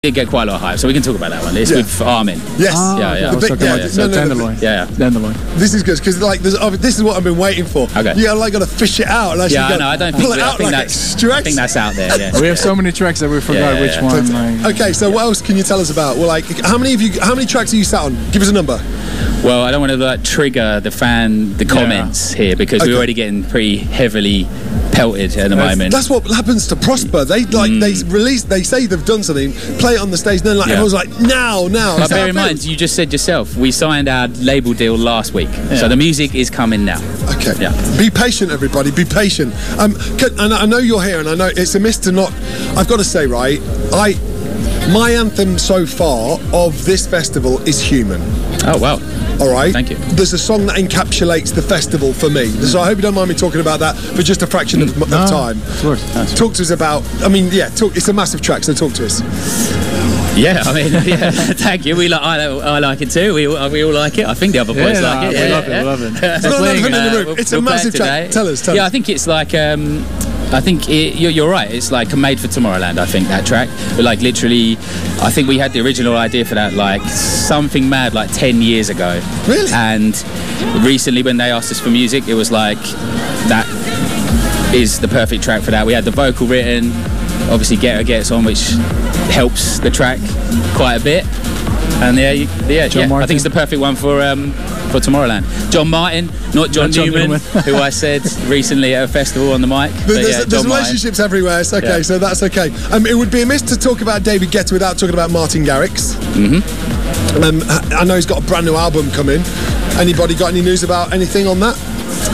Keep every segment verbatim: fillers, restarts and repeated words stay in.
did get quite a lot of hype, so we can talk about that one. It's Yeah. with Armin. Yes. Ah, Yeah, yeah. I was The talking big- about yeah, the no, no, no, tenderloin. Yeah, yeah. Tenderloin. This is good because like there's oh, this is what I've been waiting for. Okay. Yeah, like gotta fish it out and actually Yeah, go, I know. I don't pull think, it we, I out think like that's. extra I think that's out there. Yeah. We have so many tracks that we forgot Yeah, which yeah. one. Like, Okay, so what else can you tell us about? Well, like how many of you? How many tracks are you sat on? Give us a number. Well, I don't want to like trigger the fan, the comments here because Okay. we're already getting pretty heavily pelted at the That's- moment. That's what happens to Prosper. They like they release. They say they've done something, play it on the stage, and then like Yeah. everyone's like, now, now. But Is that bear how in it mind, feels? you just said yourself, we signed our label deal last week, so the music is coming now. Okay. Yeah. Be patient, everybody. Be patient. Um, can, and I know you're here, and I know it's a miss to not. I've got to say, right, I. My anthem so far of this festival is Human. Oh wow. All right. Thank you. There's a song that encapsulates the festival for me. So I hope you don't mind me talking about that for just a fraction of, of No, time. of course. Talk to us about. I mean, yeah, talk, it's a massive track. So talk to us. Yeah, I mean, yeah. Thank you. We like, I, I like it too. We, all- we all like it. I think the other boys Yeah, like no, it. we Yeah, love it, yeah. we love it. It's not an elephant in the Uh, room. we'll- It's a we'll play massive it track. today. Tell us. Tell yeah, us. I think it's like. Um, I think it, you're, you're right. It's like made for Tomorrowland. I think that track, but like literally, I think we had the original idea for that like something mad like ten years ago. Really? And recently, when they asked us for music, it was like that is the perfect track for that. We had the vocal written, obviously Get Her Gets On, which helps the track quite a bit. And yeah, you, yeah, John yeah I Martin. think it's the perfect one for um, for Tomorrowland. John Martin, not John, Not John Newman, Newman. who I said recently at a festival on the mic. But There's, yeah, there's John Martin. relationships everywhere. It's okay, Yeah. so that's okay. Um, it would be amiss to talk about David Guetta without talking about Martin Garrix. Mm-hmm. Um, I I know he's got a brand new album coming. Anybody got any news about anything on that?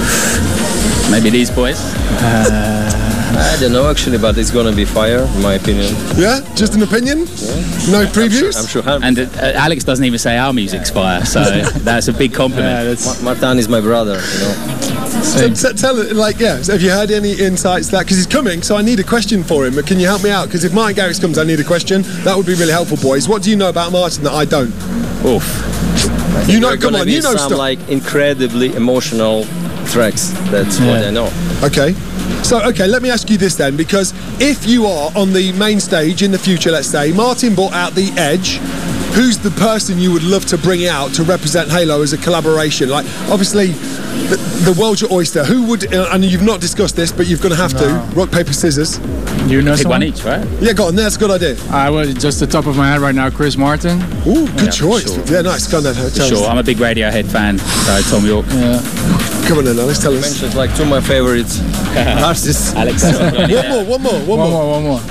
Maybe these boys. I don't know actually, but it's gonna be fire, in my opinion. Yeah, just an opinion. No previews. I'm sure. I'm And uh, Alex doesn't even say our music's fire, so that's a big Yeah, compliment. that's Ma- Martin is my brother, you know. So, so tell it, like, yeah. So have you heard any insights to that? Because he's coming, so I need a question for him. Can you help me out? Because if Martin Garrix comes, I need a question. That would be really helpful, boys. What do you know about Martin that I don't? Oof. You know, There are come gonna on, be you know some stuff. like incredibly emotional tracks. That's what Yeah. I know. Okay. So, okay, let me ask you this then, because if you are on the main stage in the future, let's say, Martin brought out The Edge, who's the person you would love to bring out to represent Halo as a collaboration? Like, obviously, the, the world's your oyster. Who would, uh, and you've not discussed this, but you're going to have to, rock, paper, scissors. you know Pick someone? one each, right? Yeah, go on, that's a good idea. I was just the top of my head right now. Chris Martin. Ooh, good Yeah, for choice. sure. Yeah, nice. Go on then, tell us. Sure, I'm a big Radiohead fan, so Tom York. Yeah. Come on then, Alex, tell us. Mentioned like two of my favorite artists. Alex. One more, one more, one One more. more, one more.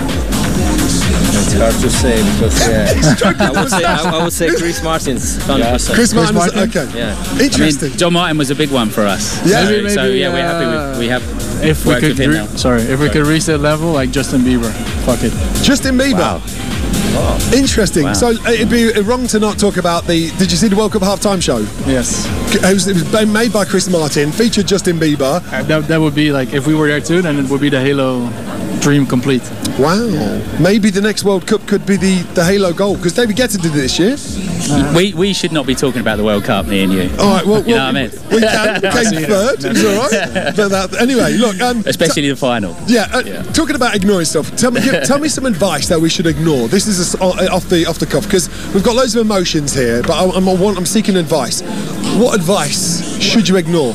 It's hard to say because yeah, I would say I, I would say Chris Martin's one hundred percent. Chris Martin, is- Martin? okay. Yeah. I mean, Interesting. John Martin was a big one for us. Yeah. so, Maybe- so maybe, yeah, we're happy uh, with we have If we worked could, with him re- now. sorry, if we could reach that level, like Justin Bieber. Fuck it. Justin Bieber. Wow. Interesting. Wow. So uh, it'd be wrong to not talk about the. Did you see the World Cup halftime show? Yes. It was, it was made by Chris Martin, featured Justin Bieber. Uh, That, that would be like if we were there too, then it would be the Halo dream complete. Wow. Maybe the next World Cup could be the, the Halo goal because David Guetta did it this year. We we should not be talking about the World Cup, me and you. All right. Well, You well, know what I mean? we can. We came third. It was all right. But that, anyway, look. Um, Especially the final. Yeah, uh, Yeah. talking about ignoring stuff. Tell me, give, tell me some advice that we should ignore. This is a s uh, off the off the cuff because we've got loads of emotions here, but I, I'm I want, I'm seeking advice. What advice should you ignore?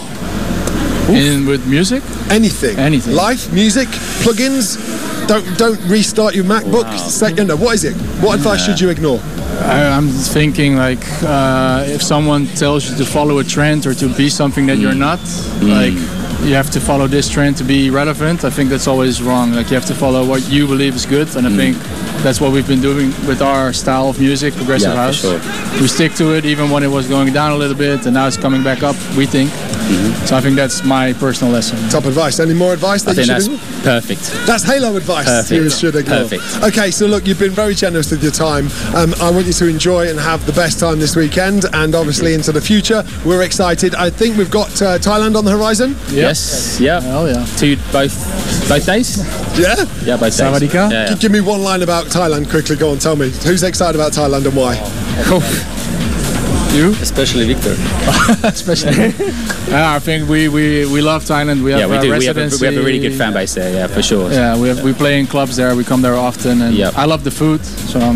In with music, Anything. Anything. Life, music, plugins. Don't don't restart your MacBook. Say, you know, what is it? What advice should you ignore? I, I'm thinking like uh, if someone tells you to follow a trend or to be something that you're not, like you have to follow this trend to be relevant. I think that's always wrong. Like you have to follow what you believe is good, and I think that's what we've been doing with our style of music, progressive Yeah, for house. sure. We stick to it even when it was going down a little bit, and now it's coming back up. We think. So I think that's my personal lesson. Top advice. Any more advice I that you think should that's ignore? perfect. That's Halo advice. Perfect. You should ignore. Perfect. Okay, so look, you've been very generous with your time. Um, I want you to enjoy and have the best time this weekend, and obviously into the future. We're excited. I think we've got uh, Thailand on the horizon. Yes. Yeah. Hell yeah. Two both both days. Yeah. Yeah, both days. Sawadika? Yeah, yeah. Give me one line about Thailand quickly. Go on, tell me. Who's excited about Thailand and why? You? Especially Victor. Especially. Yeah, I think we, we, we love Thailand. We have Yeah, we uh, do. We have, a, residency. we have a really good fan base there, yeah, for sure. Yeah, we have, we play in clubs there. We come there often, and Yep. I love the food. So I'm